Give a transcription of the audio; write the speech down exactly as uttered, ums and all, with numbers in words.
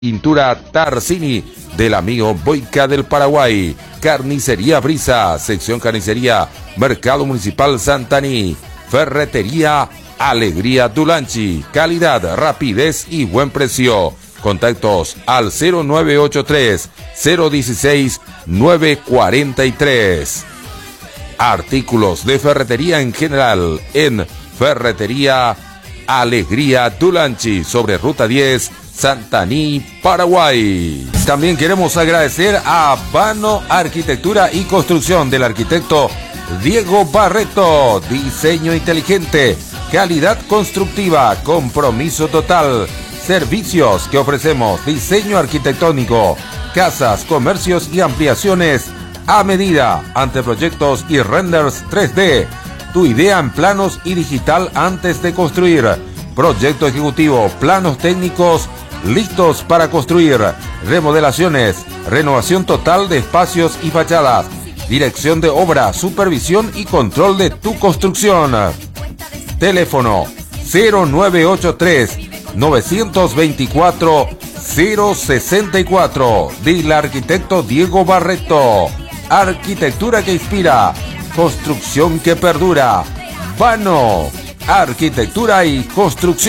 Pintura Tarsini del amigo Boica del Paraguay. Carnicería Brisa, sección carnicería, Mercado Municipal Santaní. Ferretería Alegría Dulanchi, calidad, rapidez y buen precio. Contactos al cero nueve ocho tres, cero uno seis, nueve cuatro tres. Artículos de ferretería en general en Ferretería Alegría Dulanchi, sobre Ruta diez, Santaní, Paraguay. También queremos agradecer a Vano Arquitectura y Construcción del arquitecto Diego Barreto. Diseño inteligente, calidad constructiva, compromiso total. Servicios que ofrecemos: diseño arquitectónico, casas, comercios y ampliaciones a medida, anteproyectos y renders tres D. Tu idea en planos y digital antes de construir. Proyecto ejecutivo, planos técnicos listos para construir. Remodelaciones, renovación total de espacios y fachadas. Dirección de obra, supervisión y control de tu construcción. Teléfono cero nueve ocho tres, nueve dos cuatro, cero seis cuatro. Del arquitecto Diego Barreto. Arquitectura que inspira, construcción que perdura. Vano Arquitectura y Construcción.